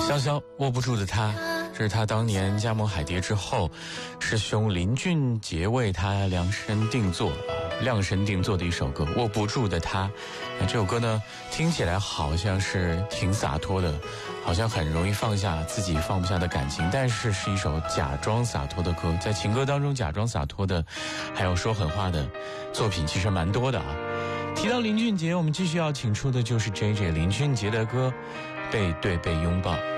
潇潇握不住的他，这是他当年加盟海蝶之后，师兄林俊杰为他量身定做的一首歌《握不住的他》。这首歌呢，听起来好像是挺洒脱的，好像很容易放下自己放不下的感情，但是是一首假装洒脱的歌。在情歌当中假装洒脱的，还有说狠话的作品其实蛮多的啊。提到林俊杰，我们继续要请出的就是 JJ 林俊杰的歌《背对背拥抱》。